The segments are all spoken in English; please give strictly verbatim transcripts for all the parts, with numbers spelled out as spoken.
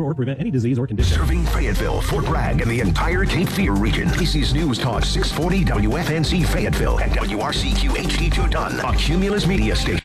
or prevent any disease or condition. Serving Fayetteville, Fort Bragg, and the entire Cape Fear region. A C's News Talk six forty W F N C Fayetteville and W R C Q H D two Dunn, a Cumulus Media Station.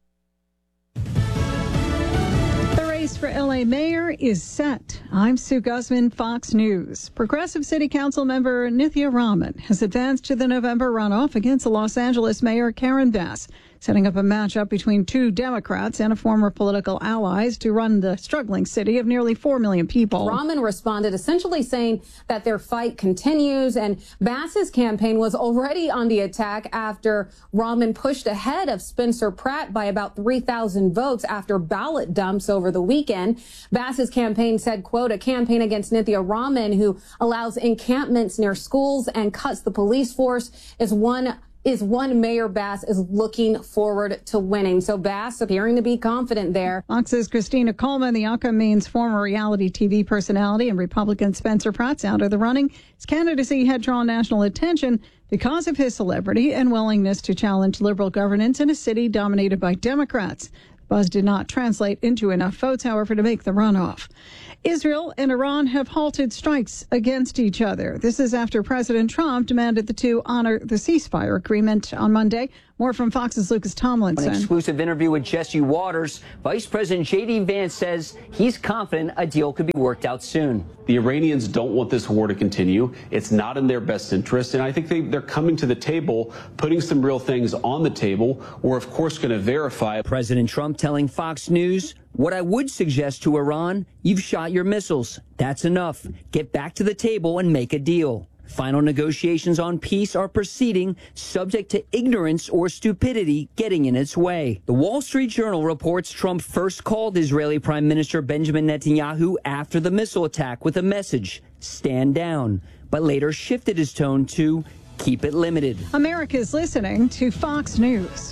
For L A mayor is set. I'm Sue Guzman, Fox News. Progressive City Council member Nithya Raman has advanced to the November runoff against the Los Angeles mayor Karen Bass, setting up a matchup between two Democrats and a former political allies to run the struggling city of nearly four million people. Raman responded essentially saying that their fight continues, and Bass's campaign was already on the attack after Raman pushed ahead of Spencer Pratt by about three thousand votes after ballot dumps over the weekend. Bass's campaign said, quote, a campaign against Nithya Raman, who allows encampments near schools and cuts the police force, is one is one Mayor Bass is looking forward to winning. So Bass appearing to be confident there. Fox's Christina Coleman, the outcome means former reality T V personality and Republican Spencer Pratt's out of the running. His candidacy had drawn national attention because of his celebrity and willingness to challenge liberal governance in a city dominated by Democrats. The buzz did not translate into enough votes, however, to make the runoff. Israel and Iran have halted strikes against each other. This is after President Trump demanded the two honor the ceasefire agreement on Monday. More from Fox's Lucas Tomlinson. An exclusive interview with Jesse Waters. Vice President J D Vance says he's confident a deal could be worked out soon. The Iranians don't want this war to continue. It's not in their best interest. And I think they, they're coming to the table, putting some real things on the table. We're, of course, going to verify. President Trump telling Fox News, what I would suggest to Iran, you've shot your missiles. That's enough. Get back to the table and make a deal. Final negotiations on peace are proceeding, subject to ignorance or stupidity getting in its way. The Wall Street Journal reports Trump first called Israeli Prime Minister Benjamin Netanyahu after the missile attack with a message, stand down, but later shifted his tone to keep it limited. America's listening to Fox News.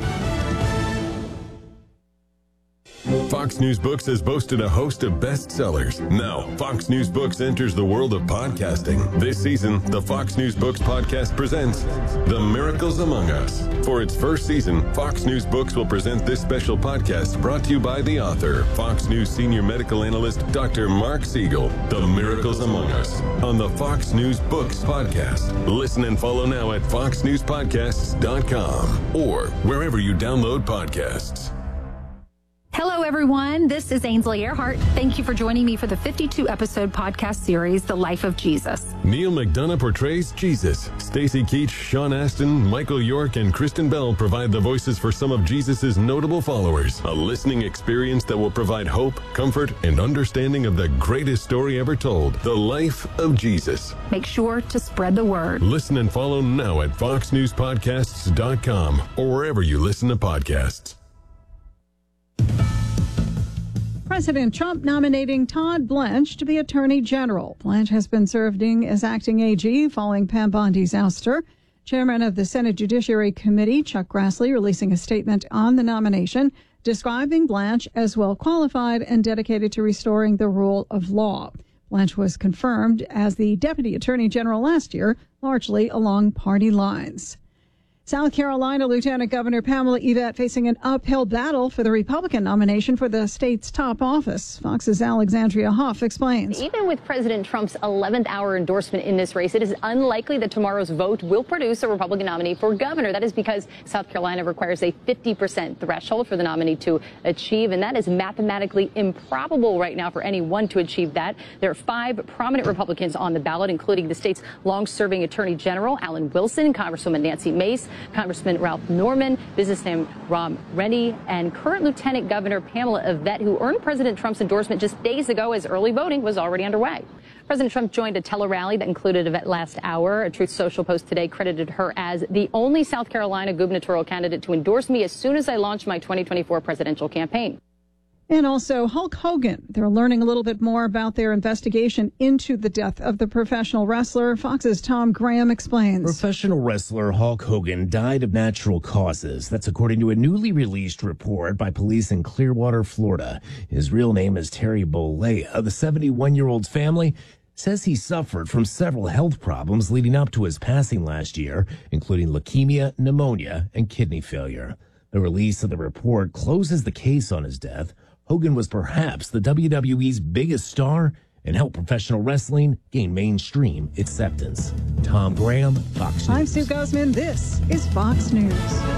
Fox News Books has boasted a host of bestsellers. Now, Fox News Books enters the world of podcasting. This season, the Fox News Books podcast presents The Miracles Among Us. For its first season, Fox News Books will present this special podcast brought to you by the author, Fox News senior medical analyst, Doctor Mark Siegel. The Miracles Among Us on the Fox News Books podcast. Listen and follow now at fox news podcasts dot com or wherever you download podcasts. Hello, everyone. This is Ainsley Earhart. Thank you for joining me for the fifty-two episode podcast series, The Life of Jesus. Neil McDonough portrays Jesus. Stacy Keach, Sean Astin, Michael York, and Kristen Bell provide the voices for some of Jesus' notable followers. A listening experience that will provide hope, comfort, and understanding of the greatest story ever told, The Life of Jesus. Make sure to spread the word. Listen and follow now at fox news podcasts dot com or wherever you listen to podcasts. President Trump nominating Todd Blanche to be Attorney General. Blanche has been serving as acting A G following Pam Bondi's ouster. Chairman of the Senate Judiciary Committee, Chuck Grassley, releasing a statement on the nomination, describing Blanche as well qualified and dedicated to restoring the rule of law. Blanche was confirmed as the Deputy Attorney General last year, largely along party lines. South Carolina Lieutenant Governor Pamela Yvette facing an uphill battle for the Republican nomination for the state's top office. Fox's Alexandria Huff explains. Even with President Trump's eleventh hour endorsement in this race, it is unlikely that tomorrow's vote will produce a Republican nominee for governor. That is because South Carolina requires a fifty percent threshold for the nominee to achieve, and that is mathematically improbable right now for anyone to achieve that. There are five prominent Republicans on the ballot, including the state's long-serving Attorney General, Alan Wilson, Congresswoman Nancy Mace, Congressman Ralph Norman, businessman Ron Rennie, and current Lieutenant Governor Pamela Yvette, who earned President Trump's endorsement just days ago as early voting was already underway. President Trump joined a tele-rally that included Yvette last hour. A Truth Social post today credited her as the only South Carolina gubernatorial candidate to endorse me as soon as I launched my twenty twenty-four presidential campaign. And also Hulk Hogan. They're learning a little bit more about their investigation into the death of the professional wrestler. Fox's Tom Graham explains. Professional wrestler Hulk Hogan died of natural causes. That's according to a newly released report by police in Clearwater, Florida. His real name is Terry Bollea. The seventy-one-year-old's family says he suffered from several health problems leading up to his passing last year, including leukemia, pneumonia, and kidney failure. The release of the report closes the case on his death. Hogan was perhaps the W W E's biggest star and helped professional wrestling gain mainstream acceptance. Tom Graham, Fox News. I'm Sue Guzman. This is Fox News.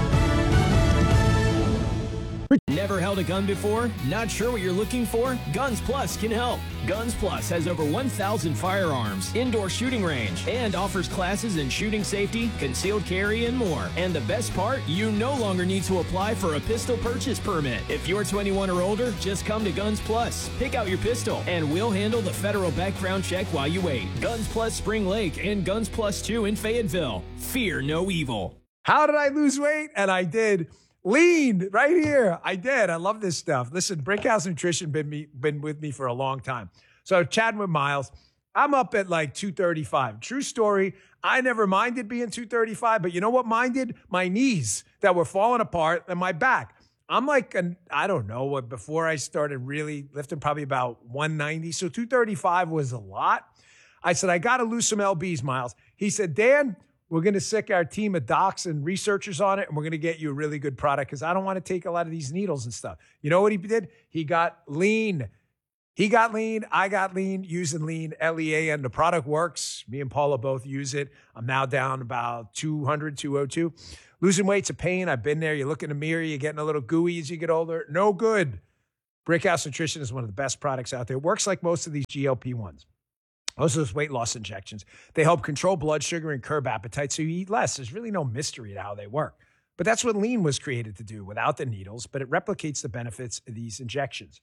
Never held a gun before? Not sure what you're looking for? Guns Plus can help. Guns Plus has over one thousand firearms, indoor shooting range, and offers classes in shooting safety, concealed carry, and more. And the best part, you no longer need to apply for a pistol purchase permit. If you're twenty-one or older, just come to Guns Plus, pick out your pistol, and we'll handle the federal background check while you wait. Guns Plus Spring Lake and Guns Plus two in Fayetteville. Fear no evil. How did I lose weight? And I did. Lean right here. I did. I love this stuff. Listen, Brickhouse Nutrition been me been with me for a long time. So chatting with Miles, I'm up at like two thirty-five. True story. I never minded being two thirty-five, but you know what minded? My knees that were falling apart and my back. I'm like, an, I don't know what, before I started really lifting, probably about one ninety. So two thirty-five was a lot. I said, I got to lose some L Bs, Miles. He said, Dan, we're going to sick our team of docs and researchers on it, and we're going to get you a really good product because I don't want to take a lot of these needles and stuff. You know what he did? He got lean. He got lean. I got lean using lean, L E A N. The product works. Me and Paula both use it. I'm now down about two hundred, two oh two. Losing weight's a pain. I've been there. You look in the mirror. You're getting a little gooey as you get older. No good. Brickhouse Nutrition is one of the best products out there. It works like most of these G L P ones. Most of those weight loss injections, they help control blood sugar and curb appetite so you eat less. There's really no mystery to how they work. But that's what lean was created to do without the needles, but it replicates the benefits of these injections.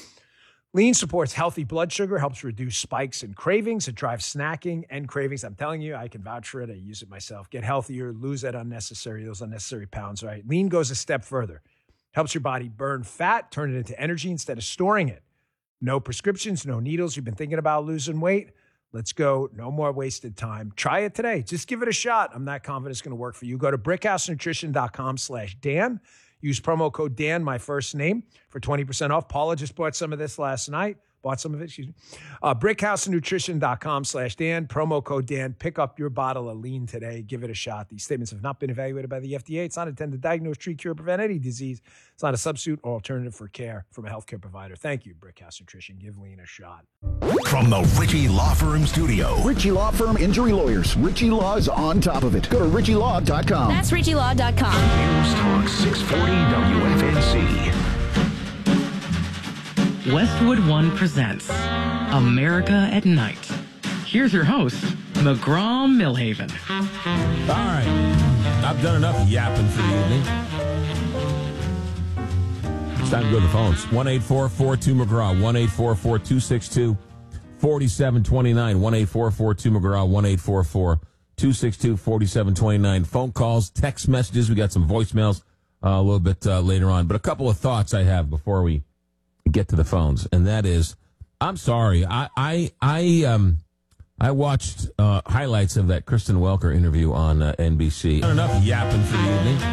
Lean supports healthy blood sugar, helps reduce spikes and cravings. It drives snacking and cravings. I'm telling you, I can vouch for it. I use it myself. Get healthier, lose that unnecessary, those unnecessary pounds, right? Lean goes a step further. Helps your body burn fat, turn it into energy instead of storing it. No prescriptions, no needles. You've been thinking about losing weight? Let's go. No more wasted time. Try it today. Just give it a shot. I'm not confident it's going to work for you. Go to brickhousenutrition.com slash Dan. Use promo code Dan, my first name, for twenty percent off. Paula just bought some of this last night. Bought some of it, excuse me. Uh, brickhousenutrition.com slash Dan. Promo code Dan. Pick up your bottle of lean today. Give it a shot. These statements have not been evaluated by the F D A. It's not intended to diagnose, treat, cure, or prevent any disease. It's not a substitute or alternative for care from a healthcare provider. Thank you, Brickhouse Nutrition. Give lean a shot. From the Ritchie Law Firm studio. Ritchie Law Firm Injury Lawyers. Ritchie Law is on top of it. Go to ritchie law dot com. That's ritchie law dot com. News Talk six forty W F N C. Westwood One presents America at Night. Here's your host, McGraw Millhaven. All right. I've done enough yapping for the evening. It's time to go to the phones. one eight four four two McGraw. one eight four four two six two four seven two nine. one eight four four two McGraw. one eight four four two six two four seven two nine. Phone calls, text messages. We got some voicemails uh, a little bit uh, later on. But a couple of thoughts I have before we get to the phones, and that is, I'm sorry, I I I um I watched uh, highlights of that Kristen Welker interview on uh, N B C. Not enough yapping for the evening.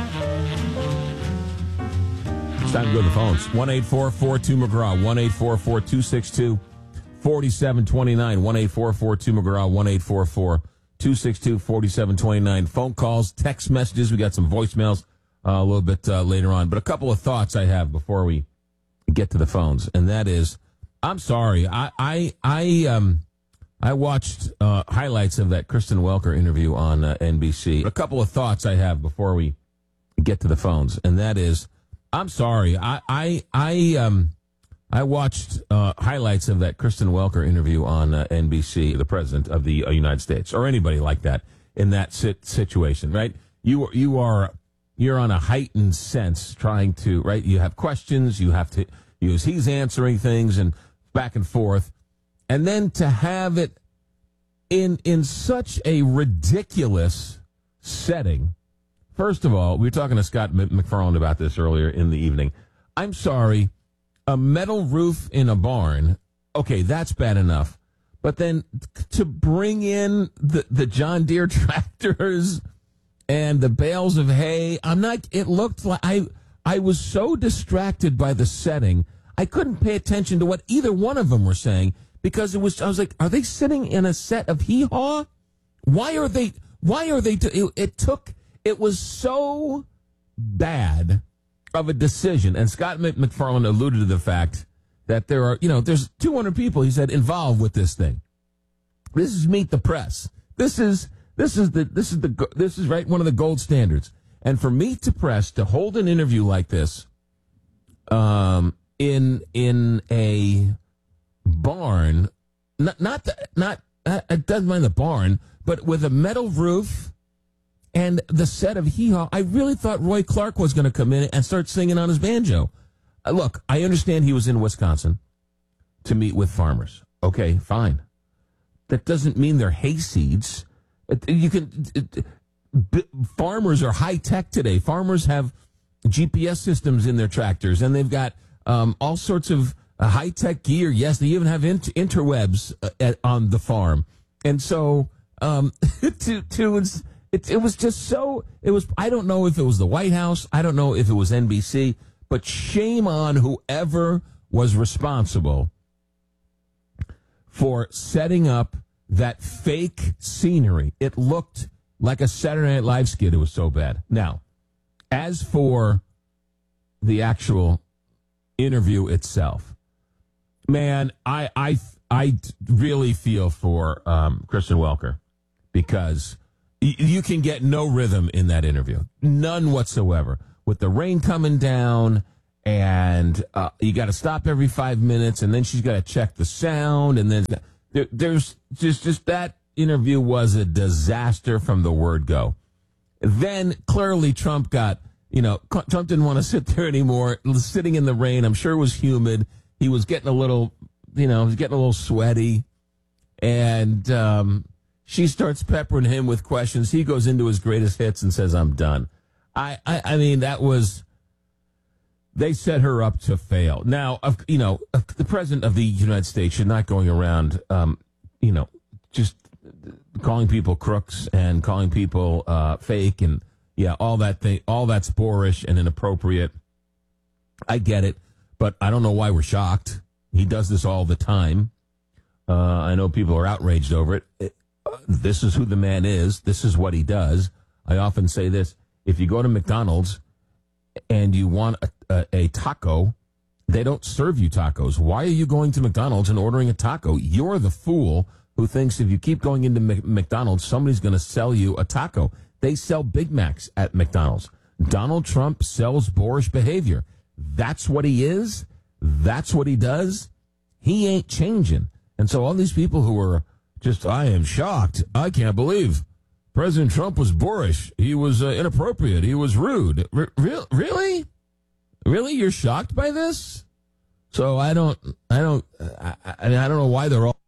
It's time to go to the phones. one eight four four two McGraw. one eight four four two six two four seven two nine. one eight four four two McGraw. one eight four four two six two four seven two nine. Phone calls, text messages. We got some voicemails uh, a little bit uh, later on. But a couple of thoughts I have before we get to the phones, and that is, I'm sorry, I I I um I watched uh, highlights of that Kristen Welker interview on uh, N B C. A couple of thoughts I have before we get to the phones, and that is, I'm sorry, I I I um I watched uh, highlights of that Kristen Welker interview on uh, N B C. The president of the uh, United States, or anybody like that in that sit- situation, right? You you are. You're on a heightened sense trying to, right? You have questions, you have to use, he's answering things and back and forth. And then to have it in in such a ridiculous setting. First of all, we were talking to Scott McFarland about this earlier in the evening. I'm sorry, a metal roof in a barn, okay, that's bad enough. But then to bring in the, the John Deere tractors and the bales of hay, I'm not, it looked like, I I was so distracted by the setting, I couldn't pay attention to what either one of them were saying, because it was, I was like, are they sitting in a set of hee-haw? Why are they, why are they, it, it took, it was so bad of a decision. And Scott McFarlane alluded to the fact that there are, you know, there's two hundred people, he said, involved with this thing. This is Meet the Press. This is this is the this is the this is right one of the gold standards. And for Meet the Press to hold an interview like this, um, in in a barn, not not the, not uh, it doesn't mind the barn, but with a metal roof and the set of Hee Haw, I really thought Roy Clark was going to come in and start singing on his banjo. Uh, look, I understand he was in Wisconsin to meet with farmers. Okay, fine. That doesn't mean they're hayseeds. It, you can. It, b- farmers are high tech today. Farmers have G P S systems in their tractors, and they've got um, all sorts of uh, high tech gear. Yes, they even have inter- interwebs uh, at, on the farm. And so, um, to to it, it was just so. It was. I don't know if it was the White House. I don't know if it was N B C. But shame on whoever was responsible for setting up that fake scenery. It looked like a Saturday Night Live skit. It was so bad. Now, as for the actual interview itself, man, I I I really feel for um, Kristen Welker, because y- you can get no rhythm in that interview, none whatsoever. With the rain coming down, and uh, you got to stop every five minutes, and then she's got to check the sound, and then there, there's just just that interview was a disaster from the word go. Then clearly Trump got, you know, Trump didn't want to sit there anymore, sitting in the rain. I'm sure it was humid. He was getting a little, you know, he was getting a little sweaty, and um, she starts peppering him with questions. He goes into his greatest hits and says, "I'm done." I, I, I mean, that was, they set her up to fail. Now, you know, the president of the United States should not going around, um, you know, just calling people crooks and calling people uh, fake and, yeah, all that thing, all that's boorish and inappropriate. I get it, but I don't know why we're shocked. He does this all the time. Uh, I know people are outraged over it. it uh, this is who the man is. This is what he does. I often say this. If you go to McDonald's and you want a, a, a taco, they don't serve you tacos. Why are you going to McDonald's and ordering a taco? You're the fool who thinks if you keep going into M- McDonald's, somebody's going to sell you a taco. They sell Big Macs at McDonald's. Donald Trump sells boorish behavior. That's what he is. That's what he does. He ain't changing. And so all these people who are just, I am shocked. I can't believe President Trump was boorish. He was uh, inappropriate. He was rude. R- re- really? Really? You're shocked by this? So I don't, I don't, I, I, I don't know why they're all